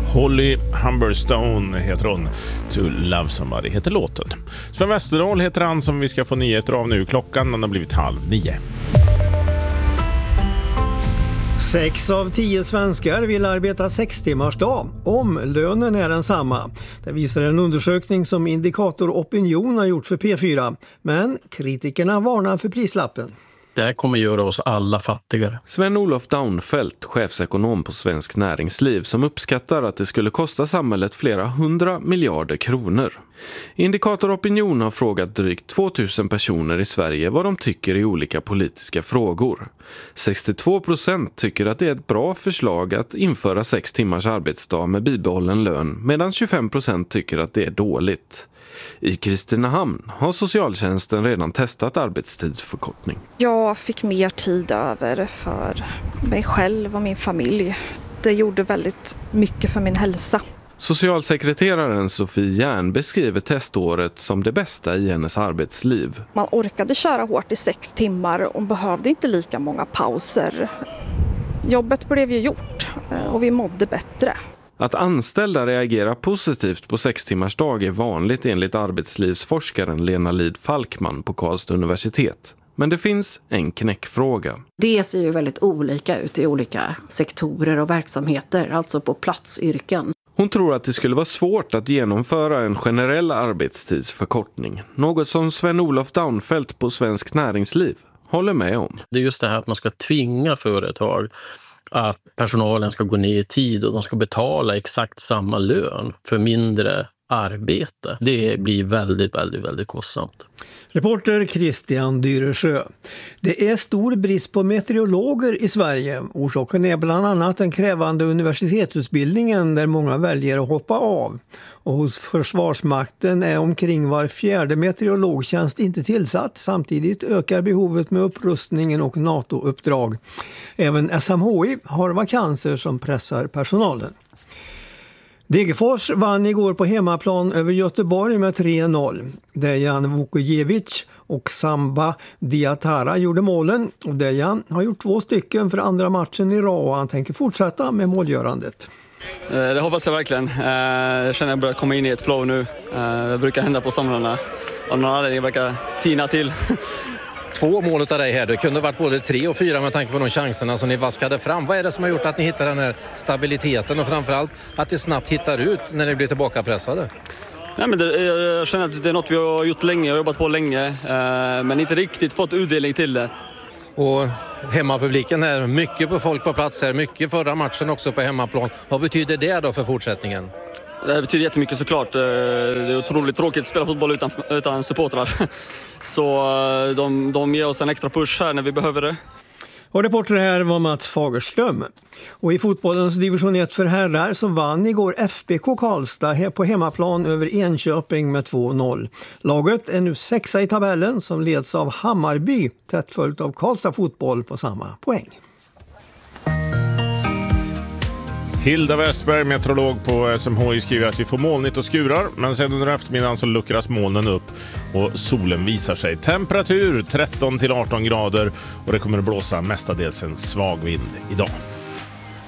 Holly Humberstone heter hon. To Love Somebody heter låten. Sven Westerdahl heter han som vi ska få nyheter av nu. Klockan har blivit 8:30. 6 av 10 svenskar vill arbeta 6-timmarsdag om lönen är densamma. Det visar en undersökning som Indikator Opinion har gjort för P4. Men kritikerna varnar för prislappen. Det här kommer göra oss alla fattigare. Sven-Olof Daunfeldt, chefsekonom på Svensk Näringsliv, som uppskattar att det skulle kosta samhället flera 100 miljarder kronor. Indikator Opinion har frågat drygt 2000 personer i Sverige vad de tycker i olika politiska frågor. 62% tycker att det är ett bra förslag att införa 6 timmars arbetsdag med bibehållen lön, medan 25% tycker att det är dåligt. I Kristinehamn har socialtjänsten redan testat arbetstidsförkortning. Jag fick mer tid över för mig själv och min familj. Det gjorde väldigt mycket för min hälsa. Socialsekreteraren Sofie Järn beskriver teståret som det bästa i hennes arbetsliv. Man orkade köra hårt i 6 timmar och behövde inte lika många pauser. Jobbet blev ju gjort och vi mådde bättre. Att anställda reagerar positivt på 6-timmarsdag är vanligt enligt arbetslivsforskaren Lena Lid Falkman på Karlstad universitet. Men det finns en knäckfråga. Det ser ju väldigt olika ut i olika sektorer och verksamheter, alltså på platsyrken. Hon tror att det skulle vara svårt att genomföra en generell arbetstidsförkortning. Något som Sven-Olof Daunfeldt på Svensk Näringsliv håller med om. Det är just det här att man ska tvinga företag att personalen ska gå ner i tid och de ska betala exakt samma lön för mindre arbete. Det blir väldigt, väldigt, väldigt kostsamt. Reporter Christian Dyresjö. Det är stor brist på meteorologer i Sverige. Orsaken är bland annat den krävande universitetsutbildningen där många väljer att hoppa av. Och hos Försvarsmakten är omkring var 4:e meteorologtjänst inte tillsatt. Samtidigt ökar behovet med upprustningen och NATO-uppdrag. Även SMHI har vakanser som pressar personalen. Degerfors vann igår på hemmaplan över Göteborg med 3-0. Dejan Vukojevic och Samba Diatara gjorde målen. Och Dejan har gjort 2 stycken för andra matchen i rad och han tänker fortsätta med målgörandet. Det hoppas jag verkligen. Jag känner att jag börjar komma in i ett flow nu. Det brukar hända på somrarna. Och någon anledning verkar tina till. 2 mål av dig här. Det kunde varit både 3 och 4 med tanke på de chanserna som ni vaskade fram. Vad är det som har gjort att ni hittar den här stabiliteten och framförallt att det snabbt hittar ut när ni blir tillbaka pressade? Nej, men jag känner att det är något vi har gjort länge. Jag har jobbat på länge men inte riktigt fått utdelning till det. Och hemmapubliken här, mycket på folk på plats här, mycket förra matchen också på hemmaplan. Vad betyder det då för fortsättningen? Det betyder jättemycket såklart. Det är otroligt tråkigt att spela fotboll utan supportrar. Så de ger oss en extra push här när vi behöver det. Och reporter här var Mats Fagerström. Och i fotbollens division 1 för herrar så vann igår FBK Karlstad på hemmaplan över Enköping med 2-0. Laget är nu 6:a i tabellen som leds av Hammarby, tätt följt av Karlstad fotboll på samma poäng. Hilda Westberg, meteorolog på SMHI, skriver att vi får molnigt och skurar, men sen under eftermiddagen så luckras molnen upp och solen visar sig. Temperatur 13 till 18 grader och det kommer att blåsa mestadels en svag vind idag.